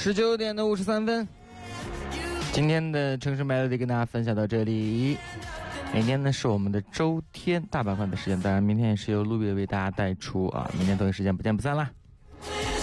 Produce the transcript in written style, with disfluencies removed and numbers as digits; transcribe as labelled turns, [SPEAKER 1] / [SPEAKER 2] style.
[SPEAKER 1] 19:53，今天的城市 Melody 跟大家分享到这里。明天呢是我们的周天大板块的时间，当然明天也是由陆别为大家带出啊。明天同一时间不见不散啦。